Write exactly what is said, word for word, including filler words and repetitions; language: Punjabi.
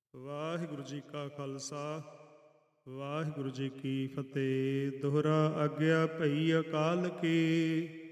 ਵਾਹਿਗੁਰੂ ਜੀ ਕਾ ਖਾਲਸਾ ਵਾਹਿਗੁਰੂ ਜੀ ਕੀ ਫਤਿਹ। ਦੋਹਰਾ ਆਗਿਆ ਭਈ ਅਕਾਲ ਕੀ,